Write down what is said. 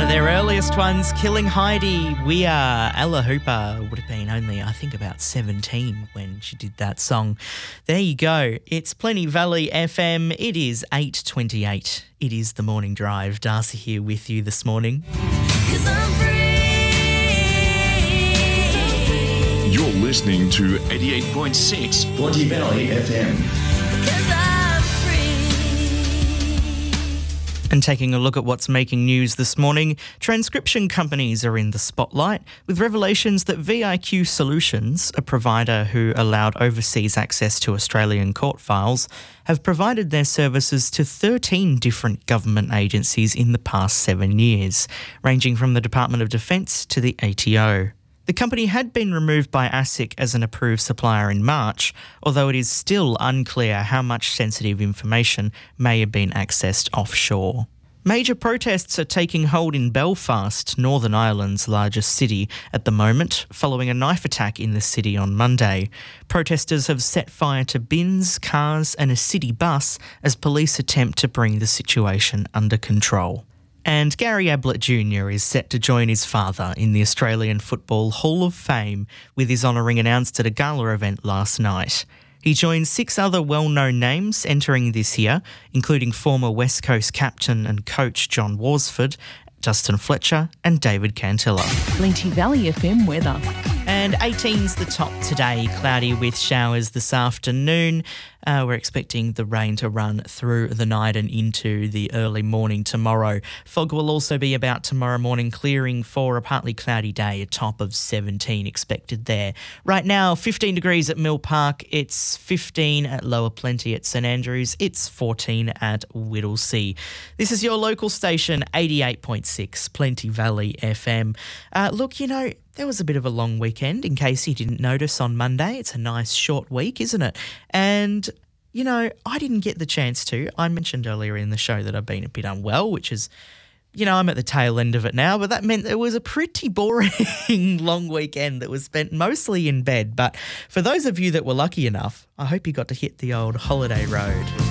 their earliest ones, Killing Heidi. We are Ella Hooper would have been only, I think, about 17 when she did that song. There you go. It's Plenty Valley FM. It is 8:28. It is the morning drive. Darcy here with you this morning. You're listening to 88.6 Plenty Valley FM. And taking a look at what's making news this morning, transcription companies are in the spotlight with revelations that VIQ Solutions, a provider who allowed overseas access to Australian court files, have provided their services to 13 different government agencies in the past 7 years, ranging from the Department of Defence to the ATO. The company had been removed by ASIC as an approved supplier in March, although it is still unclear how much sensitive information may have been accessed offshore. Major protests are taking hold in Belfast, Northern Ireland's largest city, at the moment, following a knife attack in the city on Monday. Protesters have set fire to bins, cars and a city bus as police attempt to bring the situation under control. And Gary Ablett Jr. is set to join his father in the Australian Football Hall of Fame, with his honouring announced at a gala event last night. He joins 6 other well-known names entering this year, including former West Coast captain and coach John Worsford, Justin Fletcher and David Cantilla. Plenty Valley FM weather. And 18's the top today, cloudy with showers this afternoon. We're expecting the rain to run through the night and into the early morning tomorrow. Fog will also be about tomorrow morning, clearing for a partly cloudy day, a top of 17 expected there. Right now, 15 degrees at Mill Park. It's 15 at Lower Plenty at St Andrews. It's 14 at Whittlesea. This is your local station, 88.6 Plenty Valley FM. Look, you know, there was a bit of a long weekend, in case you didn't notice on Monday. It's a nice short week, isn't it? And, you know, I didn't get the chance to. I mentioned earlier in the show that I've been a bit unwell, which is, you know, I'm at the tail end of it now, but that meant it was a pretty boring long weekend that was spent mostly in bed. But for those of you that were lucky enough, I hope you got to hit the old holiday road.